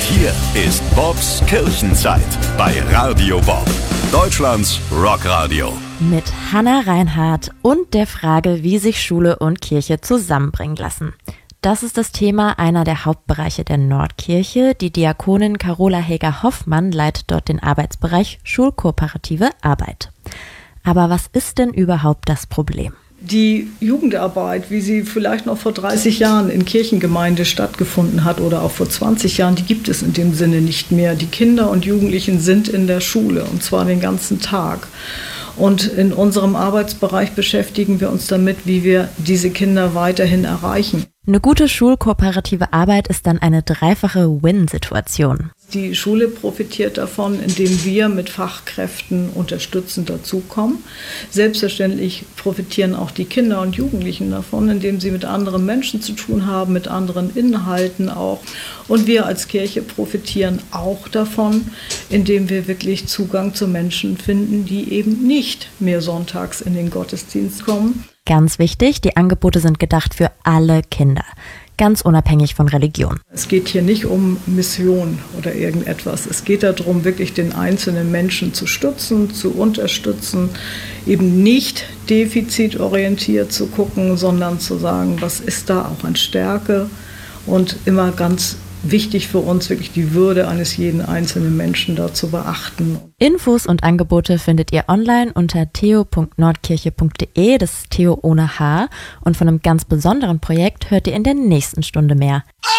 Hier ist Bobs Kirchenzeit bei Radio Bob, Deutschlands Rockradio. Mit Hannah Reinhardt und der Frage, wie sich Schule und Kirche zusammenbringen lassen. Das ist das Thema einer der Hauptbereiche der Nordkirche. Die Diakonin Carola Helger-Hoffmann leitet dort den Arbeitsbereich Schulkooperative Arbeit. Aber was ist denn überhaupt das Problem? Die Jugendarbeit, wie sie vielleicht noch vor 30 Jahren in Kirchengemeinde stattgefunden hat oder auch vor 20 Jahren, die gibt es in dem Sinne nicht mehr. Die Kinder und Jugendlichen sind in der Schule und zwar den ganzen Tag. Und in unserem Arbeitsbereich beschäftigen wir uns damit, wie wir diese Kinder weiterhin erreichen. Eine gute schulkooperative Arbeit ist dann eine dreifache Win-Situation. Die Schule profitiert davon, indem wir mit Fachkräften unterstützend dazukommen. Selbstverständlich profitieren auch die Kinder und Jugendlichen davon, indem sie mit anderen Menschen zu tun haben, mit anderen Inhalten auch. Und wir als Kirche profitieren auch davon, indem wir wirklich Zugang zu Menschen finden, die eben nicht mehr sonntags in den Gottesdienst kommen. Ganz wichtig, die Angebote sind gedacht für alle Kinder, ganz unabhängig von Religion. Es geht hier nicht um Mission oder irgendetwas. Es geht darum, wirklich den einzelnen Menschen zu stützen, zu unterstützen, eben nicht defizitorientiert zu gucken, sondern zu sagen, was ist da auch an Stärke und immer ganz wichtig für uns, wirklich die Würde eines jeden einzelnen Menschen da zu beachten. Infos und Angebote findet ihr online unter theo.nordkirche.de, das ist Theo ohne H. Und von einem ganz besonderen Projekt hört ihr in der nächsten Stunde mehr.